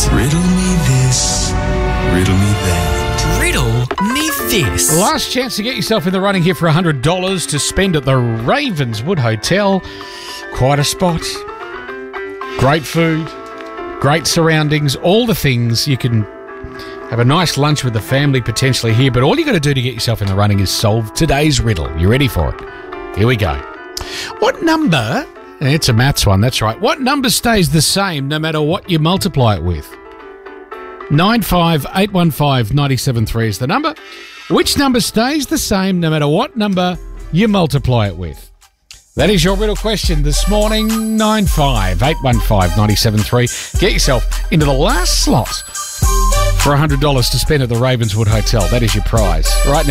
Riddle me this, riddle me that. Riddle me this. Last chance to get yourself in the running here for $100 to spend at the Ravenswood Hotel. Quite a spot. Great food. Great surroundings. All the things. You can have a nice lunch with the family potentially here, but all you got to do to get yourself in the running is solve today's riddle. You ready for it? Here we go. What number... It's a maths one, that's right. What number stays the same no matter what you multiply it with? 95815 973 is the number. Which number stays the same no matter what number you multiply it with? That is your riddle question this morning. 95815 973. Get yourself into the last slot for $100 to spend at the Ravenswood Hotel. That is your prize. Right now.